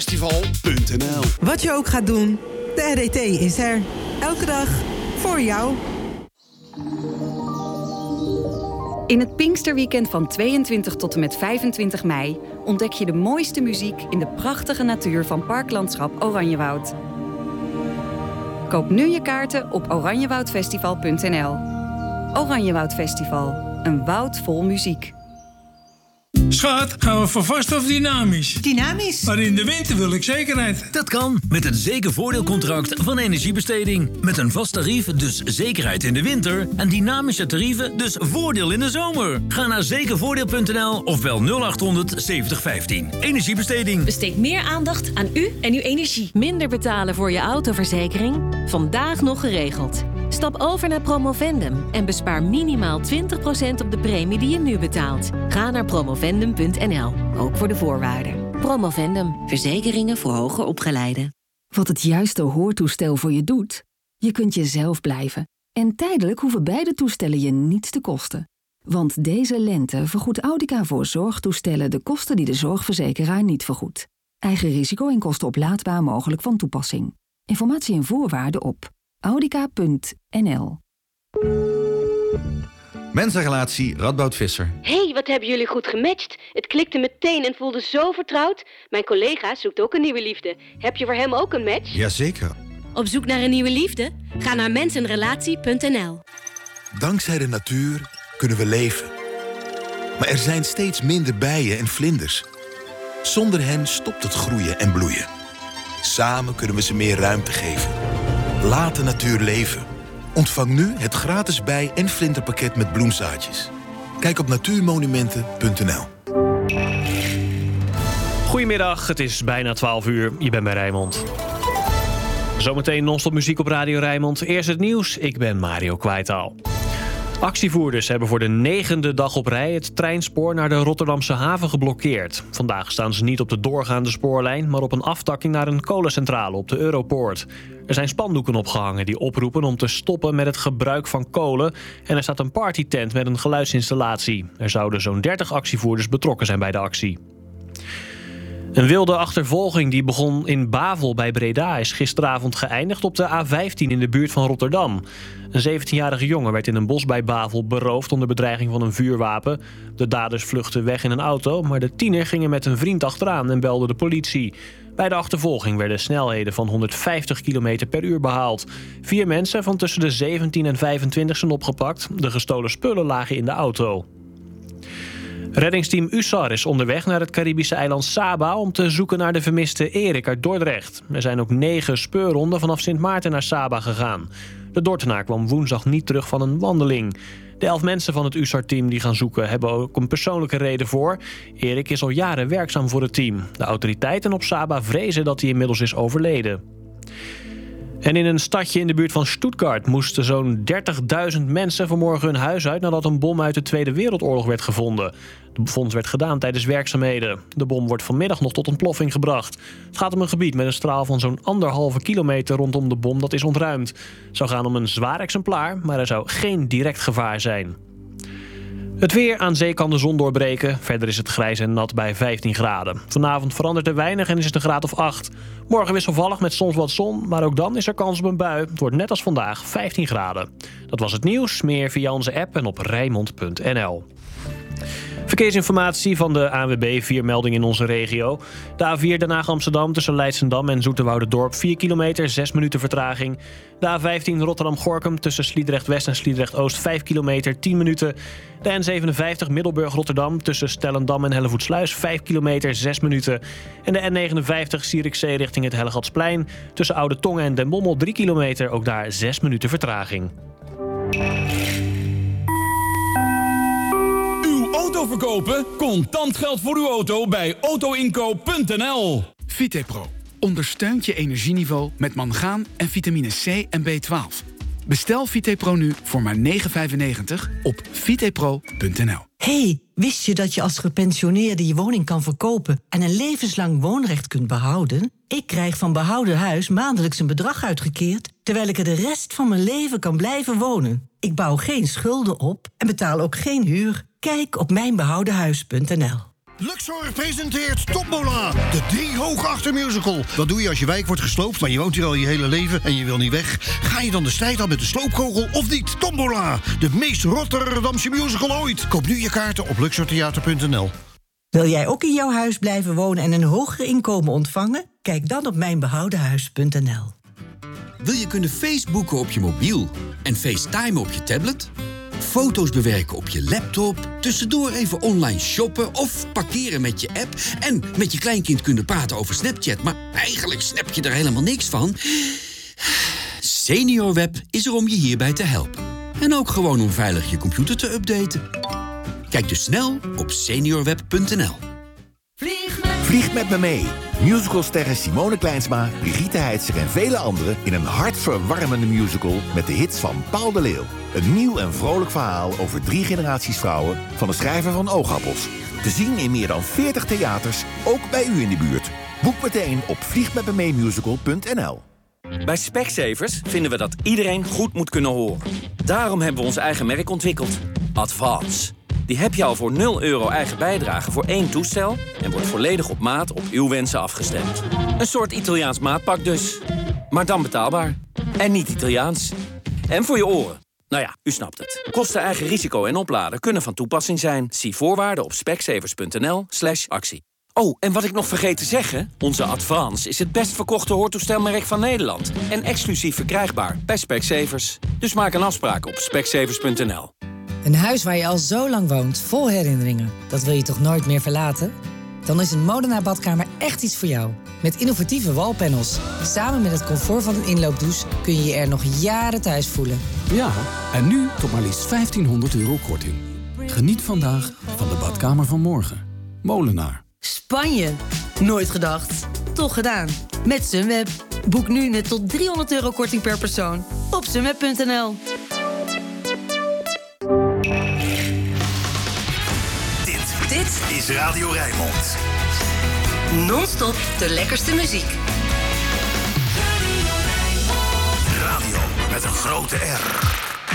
Festival.nl. Wat je ook gaat doen, de RET is er. Elke dag voor jou. In het Pinksterweekend van 22 tot en met 25 mei... ontdek je de mooiste muziek in de prachtige natuur van Parklandschap Oranjewoud. Koop nu je kaarten op oranjewoudfestival.nl. Oranjewoud Festival, een woud vol muziek. Schat, gaan we voor vast of dynamisch? Dynamisch. Maar in de winter wil ik zekerheid. Dat kan met het zekervoordeelcontract van Energiebesteding. Met een vast tarief, dus zekerheid in de winter. En dynamische tarieven, dus voordeel in de zomer. Ga naar zekervoordeel.nl of bel 0800 7015. Energiebesteding. Besteed meer aandacht aan u en uw energie. Minder betalen voor je autoverzekering? Vandaag nog geregeld. Stap over naar Promovendum en bespaar minimaal 20% op de premie die je nu betaalt. Ga naar promovendum.nl, ook voor de voorwaarden. Promovendum, verzekeringen voor hoger opgeleiden. Wat het juiste hoortoestel voor je doet? Je kunt jezelf blijven. En tijdelijk hoeven beide toestellen je niets te kosten. Want deze lente vergoedt Audica voor zorgtoestellen de kosten die de zorgverzekeraar niet vergoedt. Eigen risico en kosten oplaadbaar mogelijk van toepassing. Informatie en voorwaarden op audica.nl. Mensenrelatie Radboud Visser. Hey, wat hebben jullie goed gematcht. Het klikte meteen en voelde zo vertrouwd. Mijn collega zoekt ook een nieuwe liefde. Heb je voor hem ook een match? Jazeker. Op zoek naar een nieuwe liefde? Ga naar mensenrelatie.nl. Dankzij de natuur kunnen we leven. Maar er zijn steeds minder bijen en vlinders. Zonder hen stopt het groeien en bloeien. Samen kunnen we ze meer ruimte geven. Laat de natuur leven. Ontvang nu het gratis bij- en vlinderpakket met bloemzaadjes. Kijk op natuurmonumenten.nl. Goedemiddag, het is bijna 12 uur. Je bent bij Rijnmond. Zometeen non-stop muziek op Radio Rijnmond. Eerst het nieuws, ik ben Mario Kwijtaal. Actievoerders hebben voor de 9e dag op rij het treinspoor naar de Rotterdamse haven geblokkeerd. Vandaag staan ze niet op de doorgaande spoorlijn, maar op een aftakking naar een kolencentrale op de Europoort. Er zijn spandoeken opgehangen die oproepen om te stoppen met het gebruik van kolen. En er staat een partytent met een geluidsinstallatie. Er zouden zo'n 30 actievoerders betrokken zijn bij de actie. Een wilde achtervolging die begon in Bavel bij Breda is gisteravond geëindigd op de A15 in de buurt van Rotterdam. Een 17-jarige jongen werd in een bos bij Bavel beroofd onder bedreiging van een vuurwapen. De daders vluchtten weg in een auto, maar de tiener ging er met een vriend achteraan en belde de politie. Bij de achtervolging werden snelheden van 150 km per uur behaald. 4 mensen van tussen de 17 en 25 zijn opgepakt. De gestolen spullen lagen in de auto. Reddingsteam USAR is onderweg naar het Caribische eiland Saba om te zoeken naar de vermiste Erik uit Dordrecht. Er zijn ook 9 speurronden vanaf Sint Maarten naar Saba gegaan. De Dordtenaar kwam woensdag niet terug van een wandeling. De 11 mensen van het USAR-team die gaan zoeken hebben ook een persoonlijke reden voor. Erik is al jaren werkzaam voor het team. De autoriteiten op Saba vrezen dat hij inmiddels is overleden. En in een stadje in de buurt van Stuttgart moesten zo'n 30.000 mensen vanmorgen hun huis uit nadat een bom uit de Tweede Wereldoorlog werd gevonden. De vondst werd gedaan tijdens werkzaamheden. De bom wordt vanmiddag nog tot ontploffing gebracht. Het gaat om een gebied met een straal van zo'n 1,5 kilometer rondom de bom dat is ontruimd. Het zou gaan om een zwaar exemplaar, maar er zou geen direct gevaar zijn. Het weer, aan zee kan de zon doorbreken. Verder is het grijs en nat bij 15 graden. Vanavond verandert er weinig en is het een graad of 8. Morgen wisselvallig met soms wat zon, maar ook dan is er kans op een bui. Het wordt net als vandaag 15 graden. Dat was het nieuws, meer via onze app en op rijnmond.nl. Verkeersinformatie van de ANWB, 4 meldingen in onze regio. De A4 Den Haag-Amsterdam tussen Leidschendam en Zoeterwouderdorp 4 kilometer, 6 minuten vertraging. De A15 Rotterdam-Gorkum tussen Sliedrecht-West en Sliedrecht-Oost 5 kilometer, 10 minuten. De N57 Middelburg-Rotterdam tussen Stellendam en Hellevoetsluis 5 kilometer, 6 minuten. En de N59 Zierikzee richting het Hellegatsplein tussen Oude Tongen en Den Bommel 3 kilometer, ook daar 6 minuten vertraging. Auto verkopen? Contant geld voor uw auto bij autoinkoop.nl. Vitepro ondersteunt je energieniveau met mangaan en vitamine C en B12. Bestel Vitepro nu voor maar €9,95 op vitepro.nl. Hey, wist je dat je als gepensioneerde je woning kan verkopen en een levenslang woonrecht kunt behouden? Ik krijg van Behouden Huis maandelijks een bedrag uitgekeerd, terwijl ik er de rest van mijn leven kan blijven wonen. Ik bouw geen schulden op en betaal ook geen huur. Kijk op mijnbehoudenhuis.nl. Luxor presenteert Tombola, de 3 Hoogachter musical. Wat doe je als je wijk wordt gesloopt, maar je woont hier al je hele leven en je wil niet weg? Ga je dan de strijd aan met de sloopkogel of niet? Tombola, de meest Rotterdamse musical ooit. Koop nu je kaarten op luxortheater.nl. Wil jij ook in jouw huis blijven wonen en een hoger inkomen ontvangen? Kijk dan op mijnbehoudenhuis.nl. Wil je kunnen Facebooken op je mobiel en FaceTimen op je tablet? Foto's bewerken op je laptop, tussendoor even online shoppen of parkeren met je app en met je kleinkind kunnen praten over Snapchat, maar eigenlijk snap je er helemaal niks van? SeniorWeb is er om je hierbij te helpen. En ook gewoon om veilig je computer te updaten. Kijk dus snel op seniorweb.nl. Vlieg met me mee. Musicalsterren Simone Kleinsma, Brigitte Heitzer en vele anderen in een hartverwarmende musical met de hits van Paul de Leeuw. Een nieuw en vrolijk verhaal over 3 generaties vrouwen van de schrijver van Oogappels. Te zien in meer dan 40 theaters, ook bij u in de buurt. Boek meteen op vliegmetmemeemusical.nl. Bij Specsavers vinden we dat iedereen goed moet kunnen horen. Daarom hebben we ons eigen merk ontwikkeld. Advance. Die heb je al voor €0 eigen bijdrage voor 1 toestel en wordt volledig op maat op uw wensen afgestemd. Een soort Italiaans maatpak dus. Maar dan betaalbaar. En niet Italiaans. En voor je oren. Nou ja, u snapt het. Kosten, eigen risico en opladen kunnen van toepassing zijn. Zie voorwaarden op specsavers.nl/actie. Oh, en wat ik nog vergeet te zeggen, onze Advance is het best verkochte hoortoestelmerk van Nederland. En exclusief verkrijgbaar bij Specsavers. Dus maak een afspraak op specsavers.nl. Een huis waar je al zo lang woont, vol herinneringen. Dat wil je toch nooit meer verlaten? Dan is een Molenaar badkamer echt iets voor jou. Met innovatieve wallpanels. Samen met het comfort van een inloopdouche kun je je er nog jaren thuis voelen. Ja, en nu tot maar liefst €1500 korting. Geniet vandaag van de badkamer van morgen. Molenaar. Spanje? Nooit gedacht. Toch gedaan. Met Sunweb. Boek nu met tot €300 korting per persoon op sunweb.nl. Dit is Radio Rijnmond. Non-stop de lekkerste muziek. Radio met een grote R.